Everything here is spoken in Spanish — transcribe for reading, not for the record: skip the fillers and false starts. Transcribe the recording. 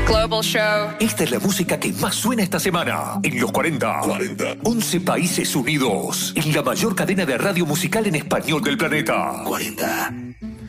Global Show. Esta es la música que más suena esta semana. En los 40. 11 países unidos. En la mayor cadena de radio musical en español del planeta. 40.